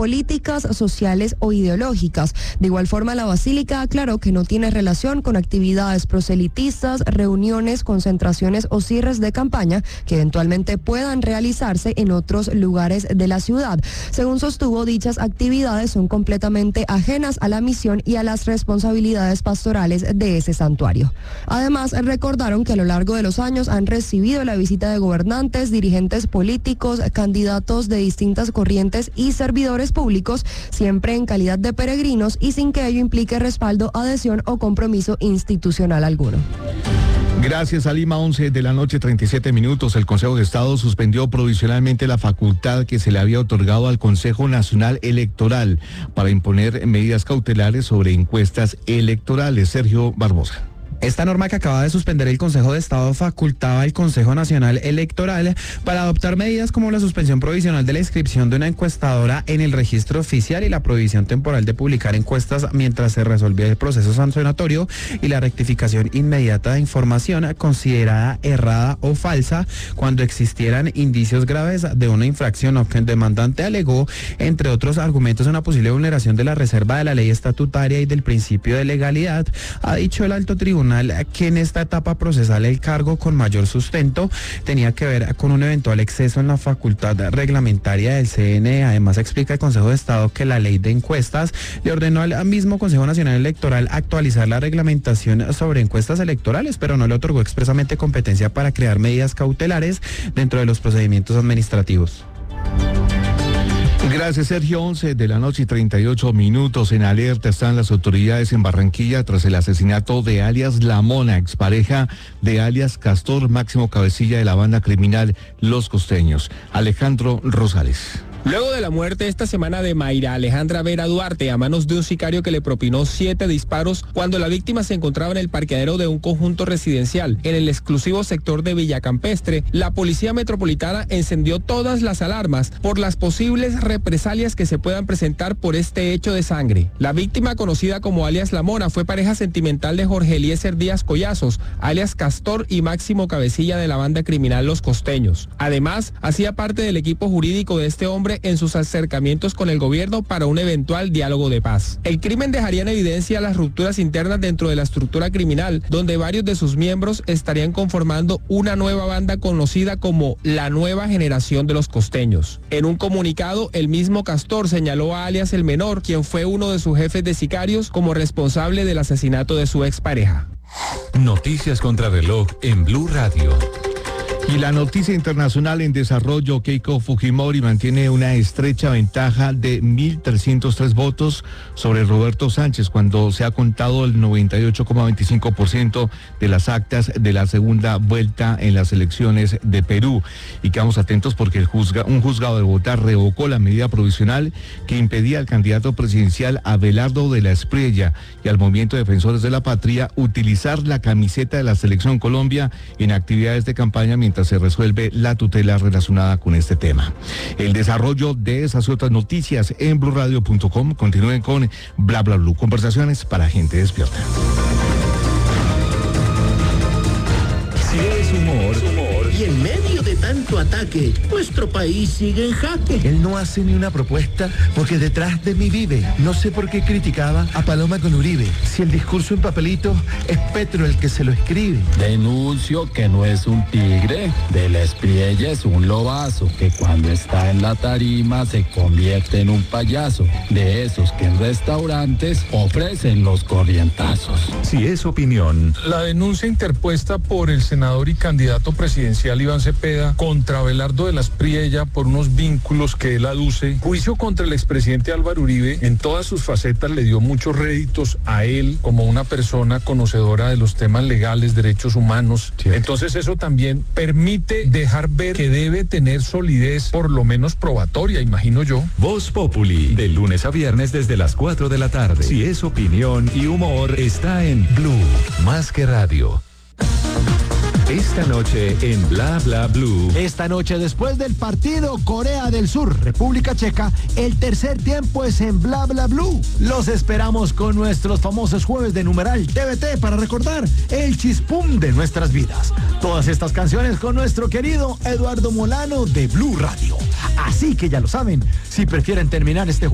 políticas, sociales o ideológicas. De igual forma, la Basílica aclaró que no tiene relación con actividades proselitistas, reuniones, concentraciones o cierres de campaña que eventualmente puedan realizarse en otros lugares de la ciudad. Según sostuvo, dichas actividades son completamente ajenas a la misión y a las responsabilidades pastorales de ese santuario. Además, recordaron que a lo largo de los años han recibido la visita de gobernantes, dirigentes políticos, candidatos de distintas corrientes y servidores públicos, siempre en calidad de peregrinos y sin que ello implique respaldo, adhesión o compromiso institucional alguno. Gracias, a Lima, 11 de la noche, 37 minutos. El Consejo de Estado suspendió provisionalmente la facultad que se le había otorgado al Consejo Nacional Electoral para imponer medidas cautelares sobre encuestas electorales. Sergio Barbosa. Esta norma que acaba de suspender el Consejo de Estado facultaba al Consejo Nacional Electoral para adoptar medidas como la suspensión provisional de la inscripción de una encuestadora en el registro oficial y la prohibición temporal de publicar encuestas mientras se resolvía el proceso sancionatorio y la rectificación inmediata de información considerada errada o falsa cuando existieran indicios graves de una infracción o que el demandante alegó, entre otros argumentos, una posible vulneración de la reserva de la ley estatutaria y del principio de legalidad. Ha dicho el alto tribunal que en esta etapa procesal el cargo con mayor sustento tenía que ver con un eventual exceso en la facultad reglamentaria del CNE. Además, explica el Consejo de Estado que la ley de encuestas le ordenó al mismo Consejo Nacional Electoral actualizar la reglamentación sobre encuestas electorales, pero no le otorgó expresamente competencia para crear medidas cautelares dentro de los procedimientos administrativos. Gracias, Sergio. 11 de la noche y 38 minutos. En alerta están las autoridades en Barranquilla tras el asesinato de alias La Mona, expareja de alias Castor, máximo cabecilla de la banda criminal Los Costeños. Alejandro Rosales. Luego de la muerte esta semana de Mayra Alejandra Vera Duarte a manos de un sicario que le propinó 7 disparos cuando la víctima se encontraba en el parqueadero de un conjunto residencial en el exclusivo sector de Villa Campestre, la Policía Metropolitana encendió todas las alarmas por las posibles represalias que se puedan presentar por este hecho de sangre. La víctima, conocida como alias La Mona, fue pareja sentimental de Jorge Eliezer Díaz Collazos, alias Castor y máximo cabecilla de la banda criminal Los Costeños. Además, hacía parte del equipo jurídico de este hombre en sus acercamientos con el gobierno para un eventual diálogo de paz. El crimen dejaría en evidencia las rupturas internas dentro de la estructura criminal, donde varios de sus miembros estarían conformando una nueva banda conocida como la Nueva Generación de los Costeños. En un comunicado, el mismo Castor señaló a alias El Menor, quien fue uno de sus jefes de sicarios, como responsable del asesinato de su expareja. Noticias contra reloj en Blue Radio. Y la noticia internacional en desarrollo: Keiko Fujimori mantiene una estrecha ventaja de 1.303 votos sobre Roberto Sánchez cuando se ha contado el 98,25% de las actas de la segunda vuelta en las elecciones de Perú. Y quedamos atentos porque un juzgado de Bogotá revocó la medida provisional que impedía al candidato presidencial Abelardo de la Espriella y al Movimiento de Defensores de la Patria utilizar la camiseta de la Selección Colombia en actividades de campaña mientras se resuelve la tutela relacionada con este tema. El desarrollo de esas y otras noticias en bluradio.com. Continúen con Bla Bla Blue, conversaciones para gente despierta. Si es humor y en medio de tanto ataque, nuestro país sigue en jaque. Él no hace ni una propuesta porque detrás de mí vive. No sé por qué criticaba a Paloma con Uribe. Si el discurso en papelito es Petro el que se lo escribe. Denuncio que no es un tigre, de la Espriella es un lobazo, que cuando está en la tarima se convierte en un payaso, de esos que en restaurantes ofrecen los corrientazos. Si es opinión. La denuncia interpuesta por el senador y candidato presidencial Iván Cepeda contra Abelardo de la Espriella por unos vínculos que él aduce. Juicio contra el expresidente Álvaro Uribe en todas sus facetas le dio muchos réditos a él como una persona conocedora de los temas legales, derechos humanos. Sí. Entonces eso también permite dejar ver que debe tener solidez, por lo menos probatoria, imagino yo. Voz Populi, de lunes a viernes desde las 4 de la tarde. Si es opinión y humor, está en Blue, más que radio. Esta noche en Bla Bla Blue. Esta noche, después del partido Corea del Sur, República Checa, el tercer tiempo es en Bla Bla Blue. Los esperamos con nuestros famosos jueves de numeral TVT para recordar el chispum de nuestras vidas. Todas estas canciones con nuestro querido Eduardo Molano de Blue Radio. Así que ya lo saben, si prefieren terminar este